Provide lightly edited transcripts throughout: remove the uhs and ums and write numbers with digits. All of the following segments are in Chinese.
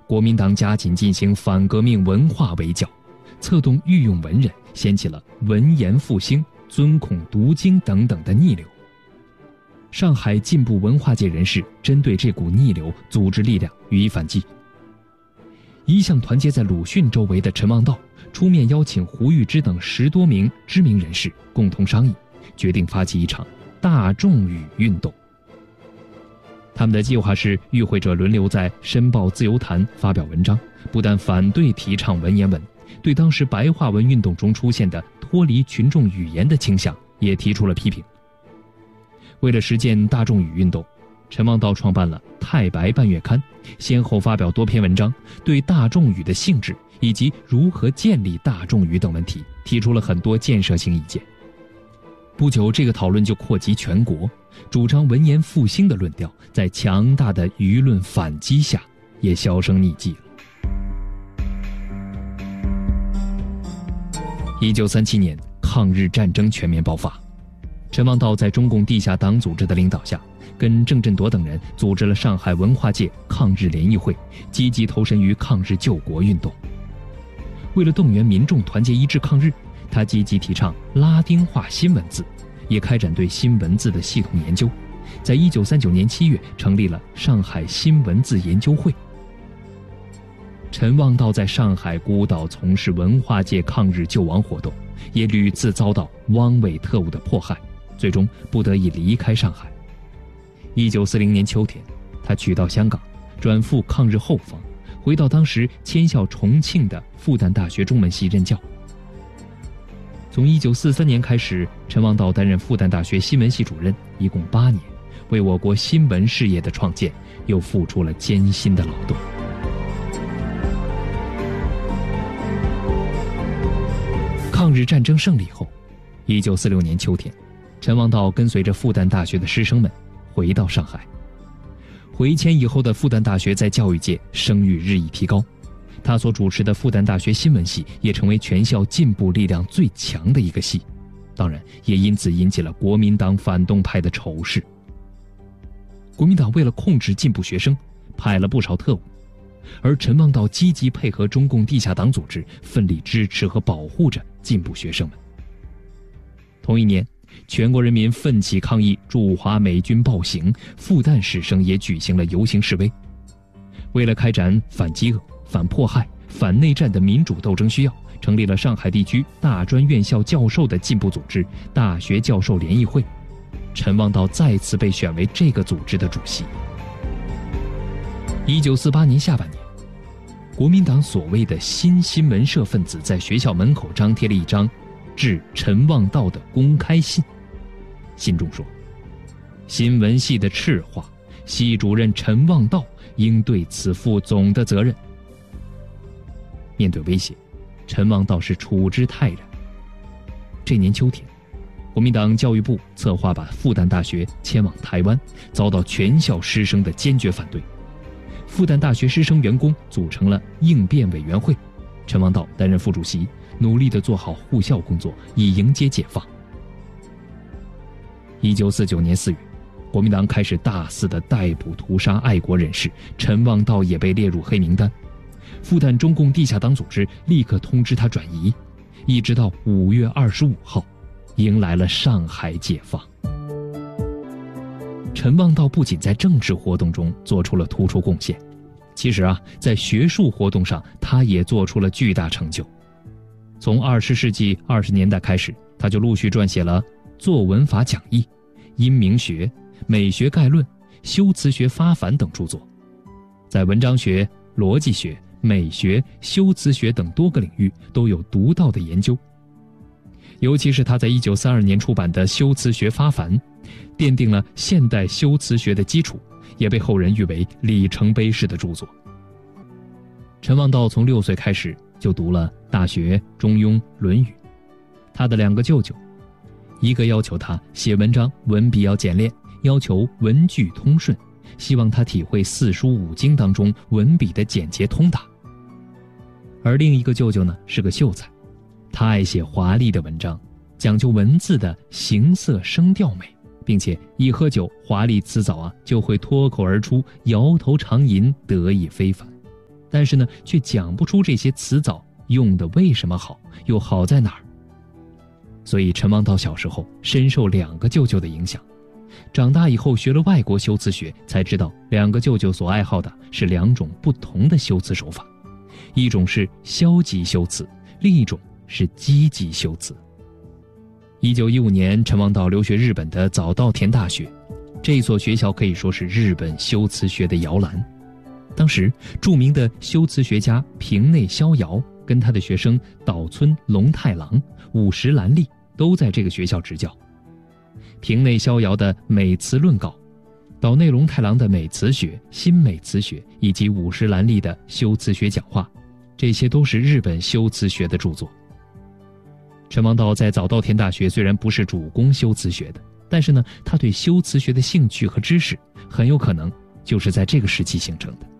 国民党加紧进行反革命文化围剿，策动御用文人，掀起了文言复兴、尊孔读经等等的逆流。上海进步文化界人士针对这股逆流组织力量予以反击。一向团结在鲁迅周围的陈望道出面邀请胡玉芝等10多名知名人士共同商议，决定发起一场大众语运动。他们的计划是与会者轮流在《申报》《自由谈》发表文章，不但反对提倡文言文，对当时白话文运动中出现的脱离群众语言的倾向也提出了批评。为了实践大众语运动，陈望道创办了《太白半月刊》，先后发表多篇文章，对大众语的性质以及如何建立大众语等问题提出了很多建设性意见。不久，这个讨论就扩及全国，主张文言复兴的论调在强大的舆论反击下也销声匿迹了。1937年，抗日战争全面爆发，陈望道在中共地下党组织的领导下，跟郑振铎等人组织了上海文化界抗日联谊会，积极投身于抗日救国运动。为了动员民众团结一致抗日，他积极提倡拉丁化新文字，也开展对新文字的系统研究，在1939年7月成立了上海新文字研究会。陈望道在上海孤岛从事文化界抗日救亡活动，也屡次遭到汪伪特务的迫害，最终不得已离开上海。1940年秋天，他取道香港，转赴抗日后方，回到当时迁校重庆的复旦大学中文系任教。从1943年开始，陈望道担任复旦大学新闻系主任，一共8年，为我国新闻事业的创建又付出了艰辛的劳动。抗日战争胜利后，1946年秋天，陈望道跟随着复旦大学的师生们回到上海。回迁以后的复旦大学在教育界声誉日益提高，他所主持的复旦大学新闻系也成为全校进步力量最强的一个系，当然也因此引起了国民党反动派的仇视。国民党为了控制进步学生，派了不少特务，而陈望道积极配合中共地下党组织，奋力支持和保护着进步学生们。同一年，全国人民奋起抗议驻华美军暴行，复旦师生也举行了游行示威。为了开展反饥饿、反迫害、反内战的民主斗争需要，成立了上海地区大专院校教授的进步组织大学教授联谊会。陈望道再次被选为这个组织的主席。1948年下半年，国民党所谓的新新闻社分子在学校门口张贴了一张致陈望道的公开信，信中说：新闻系的赤化，系主任陈望道应对此负总的责任。面对威胁，陈望道是处之泰然。这年秋天，国民党教育部策划把复旦大学迁往台湾，遭到全校师生的坚决反对。复旦大学师生员工组成了应变委员会，陈望道担任副主席，努力地做好护校工作，以迎接解放。1949年4月，国民党开始大肆地逮捕屠杀爱国人士，陈望道也被列入黑名单。复旦中共地下党组织立刻通知他转移，一直到5月25号，迎来了上海解放。陈望道不仅在政治活动中做出了突出贡献，其实在学术活动上他也做出了巨大成就。从20世纪20年代开始，他就陆续撰写了《作文法讲义》《阴明学》《美学概论》《修辞学发凡》等著作，在文章学、逻辑学、美学、修辞学等多个领域都有独到的研究。尤其是他在1932年出版的《修辞学发凡》，奠定了现代修辞学的基础，也被后人誉为里程碑式的著作。陈望道从6岁开始就读了《大学》《中庸》《论语》，他的2个舅舅，一个要求他写文章文笔要简练，要求文句通顺，希望他体会四书五经当中文笔的简洁通达。而另一个舅舅呢，是个秀才，他爱写华丽的文章，讲究文字的形色声调美，并且一喝酒，华丽辞藻就会脱口而出，摇头长吟，得意非凡。 但是呢，却讲不出这些词藻用的为什么好，又好在哪儿。所以陈王道小时候深受2个舅舅的影响，长大以后学了外国修辞学，才知道2个舅舅所爱好的是2种不同的修辞手法，一种是消极修辞，另一种是积极修辞。1915年，陈王道留学日本的早稻田大学，这所学校可以说是日本修辞学的摇篮。当时著名的修辞学家平内逍遥跟他的学生岛村龙太郎、五十岚利都在这个学校执教。平内逍遥的美词论稿，岛内龙太郎的美词学、新美词学，以及五十岚利的修辞学讲话，这些都是日本修辞学的著作。陈王道在早稻田大学虽然不是主攻修辞学的，但是呢，他对修辞学的兴趣和知识很有可能就是在这个时期形成的。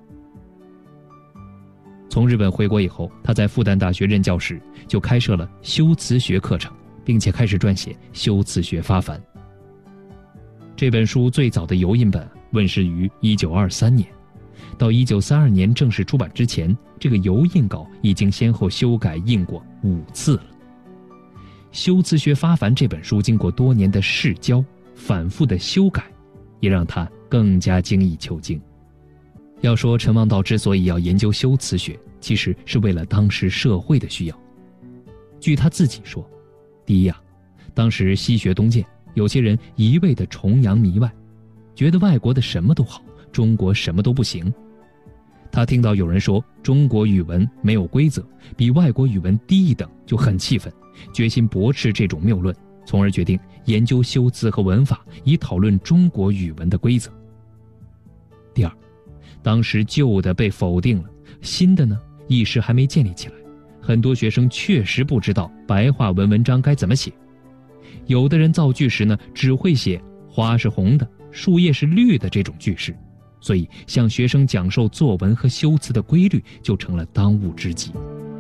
从日本回国以后，他在复旦大学任教时就开设了修辞学课程，并且开始撰写《修辞学发凡》。这本书最早的油印本问世于1923年，到1932年正式出版之前，这个油印稿已经先后修改印过5次了。《修辞学发凡》这本书经过多年的试教、反复的修改，也让它更加精益求精。要说陈王道之所以要研究修辞学，其实是为了当时社会的需要。据他自己说，第一当时西学东渐，有些人一味的崇洋媚外，觉得外国的什么都好，中国什么都不行。他听到有人说中国语文没有规则，比外国语文低一等，就很气愤，决心驳斥这种谬论，从而决定研究修辞和文法，以讨论中国语文的规则。第二，当时旧的被否定了，新的呢一时还没建立起来，很多学生确实不知道白话文文章该怎么写。有的人造句时呢，只会写花是红的，树叶是绿的这种句式，所以向学生讲授作文和修辞的规律就成了当务之急。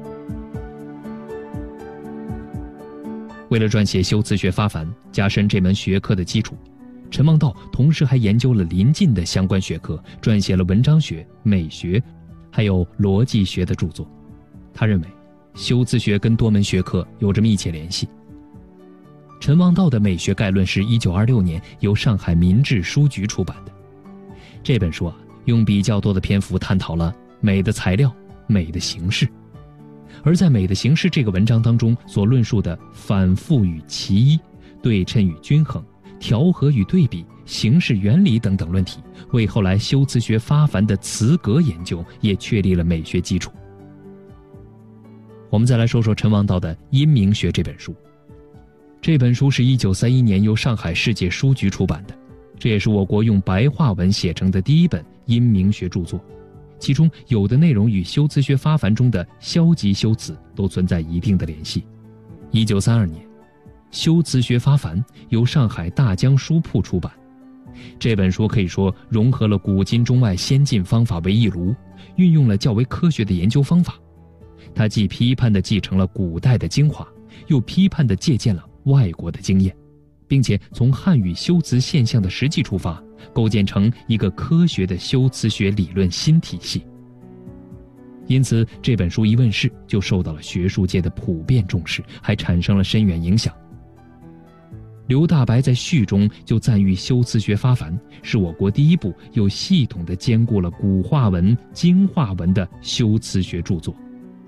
为了撰写《修辞学发凡》，加深这门学科的基础，陈王道同时还研究了邻近的相关学科，撰写了文章学、美学，还有逻辑学的著作。他认为，修辞学跟多门学科有着密切联系。陈王道的美学概论是1926年由上海民治书局出版的。这本书用比较多的篇幅探讨了美的材料、美的形式。而在美的形式这个文章当中所论述的反复与其一、对称与均衡、调和与对比、形式原理等等论题，为后来修辞学发凡的词格研究也确立了美学基础。我们再来说说陈王道的《音明学》这本书。这本书是1931年由上海世界书局出版的，这也是我国用白话文写成的第一本音明学著作，其中有的内容与修辞学发凡中的消极修辞都存在一定的联系。1932年，修辞学发凡由上海大江书铺出版。这本书可以说融合了古今中外先进方法为一炉，运用了较为科学的研究方法。它既批判地继承了古代的精华，又批判地借鉴了外国的经验，并且从汉语修辞现象的实际出发，构建成一个科学的修辞学理论新体系。因此这本书一问世就受到了学术界的普遍重视，还产生了深远影响。刘大白在序中就赞誉修辞学发凡是我国第一部有系统地兼顾了古话文、今话文的修辞学著作。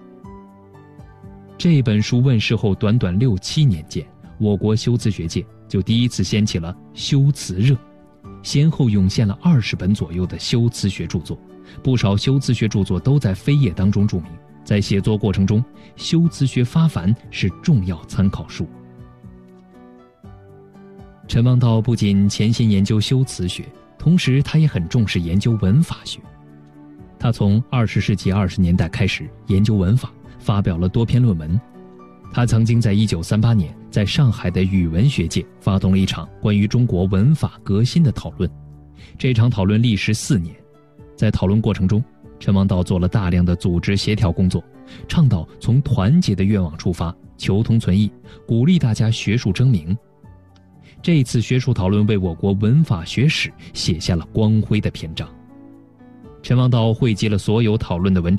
这本书问世后短短6、7年间，我国修辞学界就第一次掀起了修辞热，先后涌现了20本左右的修辞学著作，不少修辞学著作都在扉页当中注明，在写作过程中，修辞学发凡是重要参考书。陈王道不仅潜心研究修辞学，同时他也很重视研究文法学。他从20世纪20年代开始研究文法，发表了多篇论文。他曾经在1938年在上海的语文学界发动了一场关于中国文法革新的讨论。这场讨论历时4年，在讨论过程中，陈王道做了大量的组织协调工作，倡导从团结的愿望出发，求同存异，鼓励大家学术争鸣。这次学术讨论为我国文法学史写下了光辉的篇章。陈王道汇集了所有讨论的文章，